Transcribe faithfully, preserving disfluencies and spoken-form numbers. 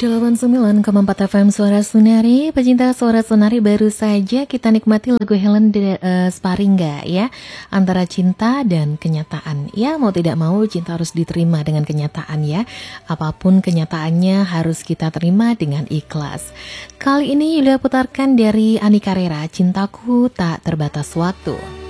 delapan puluh sembilan koma empat F M Suara Sunari. Pecinta Suara Sunari, baru saja kita nikmati lagu Helen de, uh, Sparingga ya, antara cinta dan kenyataan. Ya, mau tidak mau cinta harus diterima dengan kenyataan ya. Apapun kenyataannya harus kita terima dengan ikhlas. Kali ini Yulia putarkan dari Ani Carrera, Cintaku Tak Terbatas Waktu.